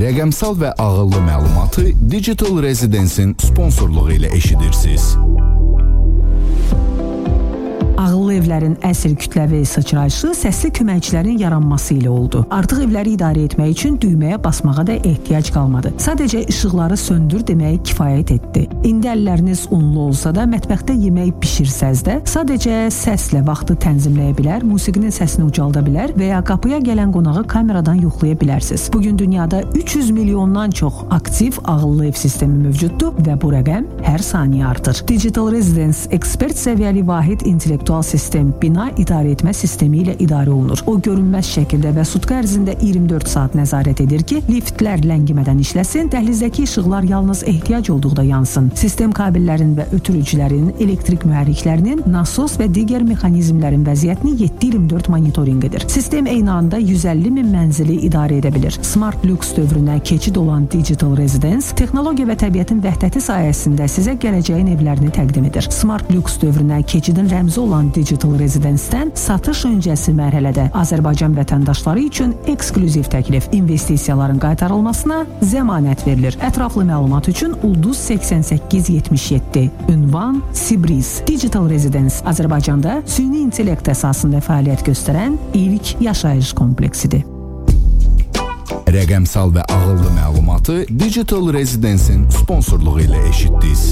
Rəqəmsal və ağıllı məlumatı Digital Residence-in sponsorluğu ilə eşidirsiniz. Ağıllı evlərin əsl kütləvi sıçrayışı səsli köməkçilərin yaranması ilə oldu. Artıq evləri idarə etmək üçün düyməyə basmağa da ehtiyac qalmadı. Sadəcə işıqları söndür deməyə kifayət etdi. İndi əlləriniz unlu olsa da, mətbəxdə yemək bişirsəz də, sadəcə səslə vaxtı tənzimləyə bilər, musiqinin səsini ucalda bilər və ya qapıya gələn qonağı kameradan yoxlaya bilərsiniz. Bugün dünyada 300 milyondan çox aktiv ağıllı ev sistemi mövcuddur və bu rəqəm hər saniyə artır. Digital Residence ekspert səviyyəli vahid intellektual sistem bina idarə etmə sistemi ilə idarə olunur. O görünməz şəkildə və sutka ərzində 24 saat nəzarət edir ki, liftlər ləngimədən işləsin, dəhlizdəki işıqlar yalnız ehtiyac olduqda yansın. Sistem kabellərin və ötürücülərin, elektrik mühərriklərinin, nasos və digər mexanizmlərin vəziyyətini 7/24 monitorinq edir. Sistem eyni anda 150 min mənzili idarə edə bilir. Smart Lux dövrünə keçid olan Digital Residence, texnologiya və təbiətin vəhdəti sayəsində sizə gələcəyin evlərini təqdim edir. Smart Lux dövrünə keçidin rəmzi olan Digital Residence-dən satış öncəsi mərhələdə Azərbaycan vətəndaşları üçün eksklüziv təklif, investisiyaların qaytarılmasına zəmanət verilir. Ətraflı məlumat üçün Ulduz 8877, ünvan Sibriz. Digital Residence Azərbaycanda süni intellekt əsasında fəaliyyət göstərən ilk yaşayış kompleksidir. Rəqəmsal və ağıllı məlumatı Digital Residence-in sponsorluğu ilə eşitdiniz.